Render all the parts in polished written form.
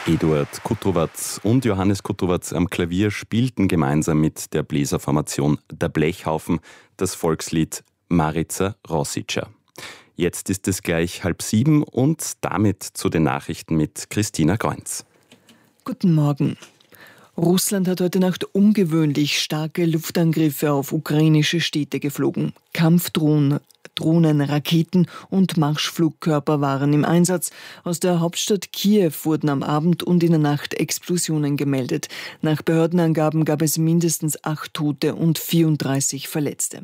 Eduard Kutrowatz und Johannes Kutrowatz am Klavier spielten gemeinsam mit der Bläserformation Der Blechhaufen das Volkslied Marica Rosica. Jetzt ist es gleich 6:30 und damit zu den Nachrichten mit Christina Greunz. Guten Morgen. Russland hat heute Nacht ungewöhnlich starke Luftangriffe auf ukrainische Städte geflogen. Kampfdrohnen, Raketen und Marschflugkörper waren im Einsatz. Aus der Hauptstadt Kiew wurden am Abend und in der Nacht Explosionen gemeldet. Nach Behördenangaben gab es mindestens 8 Tote und 34 Verletzte.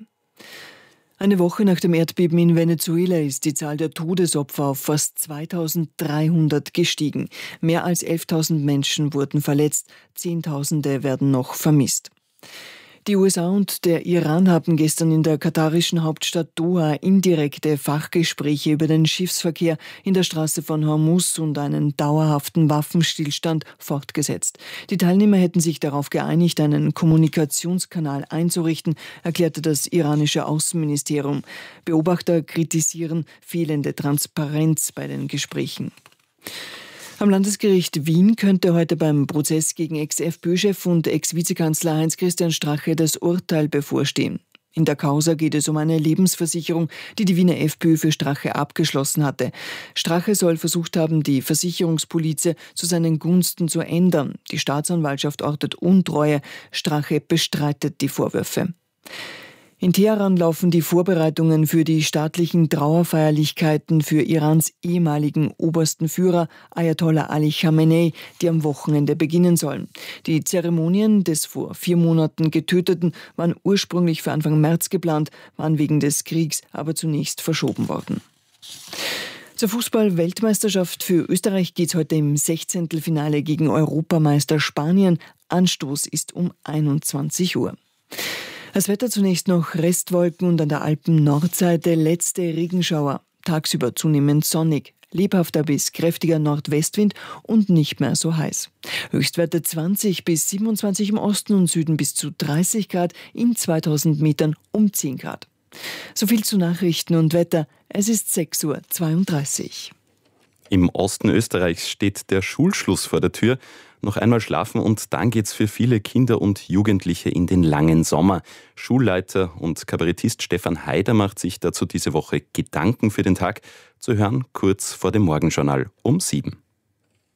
Eine Woche nach dem Erdbeben in Venezuela ist die Zahl der Todesopfer auf fast 2300 gestiegen. Mehr als 11.000 Menschen wurden verletzt, Zehntausende werden noch vermisst. Die USA und der Iran haben gestern in der katarischen Hauptstadt Doha indirekte Fachgespräche über den Schiffsverkehr in der Straße von Hormuz und einen dauerhaften Waffenstillstand fortgesetzt. Die Teilnehmer hätten sich darauf geeinigt, einen Kommunikationskanal einzurichten, erklärte das iranische Außenministerium. Beobachter kritisieren fehlende Transparenz bei den Gesprächen. Am Landesgericht Wien könnte heute beim Prozess gegen Ex-FPÖ-Chef und Ex-Vizekanzler Heinz-Christian Strache das Urteil bevorstehen. In der Causa geht es um eine Lebensversicherung, die die Wiener FPÖ für Strache abgeschlossen hatte. Strache soll versucht haben, die Versicherungspolize zu seinen Gunsten zu ändern. Die Staatsanwaltschaft ortet Untreue. Strache bestreitet die Vorwürfe. In Teheran laufen die Vorbereitungen für die staatlichen Trauerfeierlichkeiten für Irans ehemaligen obersten Führer Ayatollah Ali Khamenei, die am Wochenende beginnen sollen. Die Zeremonien des vor 4 Monaten Getöteten waren ursprünglich für Anfang März geplant, waren wegen des Kriegs aber zunächst verschoben worden. Zur Fußball-Weltmeisterschaft für Österreich geht es heute im 16. Finale gegen Europameister Spanien. Anstoß ist um 21 Uhr. Das Wetter zunächst noch Restwolken und an der Alpen-Nordseite letzte Regenschauer. Tagsüber zunehmend sonnig, lebhafter bis kräftiger Nordwestwind und nicht mehr so heiß. Höchstwerte 20 bis 27 im Osten und Süden bis zu 30 Grad, in 2000 Metern um 10 Grad. So viel zu Nachrichten und Wetter. Es ist 6:32 Uhr. Im Osten Österreichs steht der Schulschluss vor der Tür. Noch einmal schlafen und dann geht's für viele Kinder und Jugendliche in den langen Sommer. Schulleiter und Kabarettist Stefan Haider macht sich dazu diese Woche Gedanken für den Tag. Zu hören kurz vor dem Morgenjournal um 7.